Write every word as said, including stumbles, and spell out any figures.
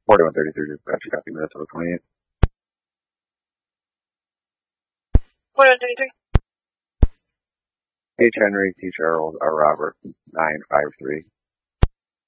forty-one thirty-three, dispatch, copy, Minnesota twenty-eight. forty-one thirty-three. H. Henry, T. Charles, R. Robert, nine five three.